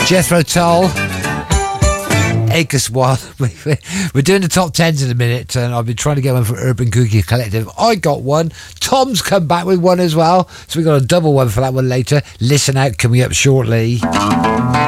Jethro Tull, Acres Wild. We're doing the top 10s in a minute, and I've been trying to get one for Urban Cookie Collective. I got one. Tom's come back with one as well, so we got a double one for that one later. Listen Out coming up shortly.